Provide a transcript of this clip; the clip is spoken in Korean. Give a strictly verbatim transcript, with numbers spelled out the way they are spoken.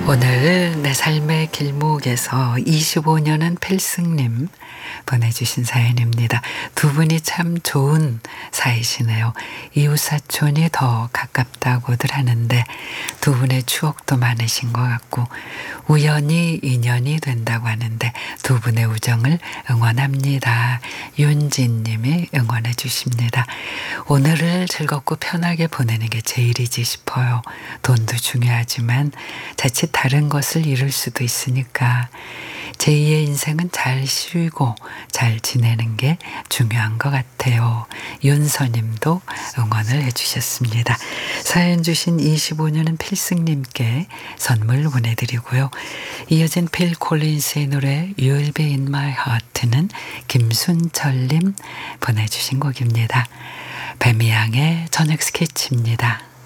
오늘 내 삶의 길목에서 이십오 년은 필승님 보내주신 사연입니다. 두 분이 참 좋은 사이시네요. 이웃사촌이 더 가깝다고들 하는데 두 분의 추억도 많으신 것 같고 우연히 인연이 된다고 하는데 두 분의 우정을 응원합니다. 윤진님이 응원해 주십니다. 오늘을 즐겁고 편하게 보내는 게 제일이지 싶어요. 돈도 중요하지만 자칫 다른 것을 잃을 수도 있으니까 제이의 인생은 잘 쉬고 잘 지내는 게 중요한 것 같아요. 윤서님도 응원을 해주셨습니다. 사연 주신 이십오 년은 필승님께 선물 보내드리고요. 이어진 필 콜린스의 노래 You'll be in my heart는 김순철님 보내주신 곡입니다. 배미양의 저녁 스케치입니다.